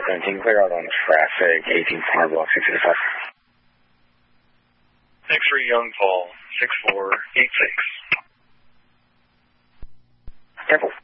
17, clear out on traffic, 18 block 685. X-ray Young Paul, 6486. Careful.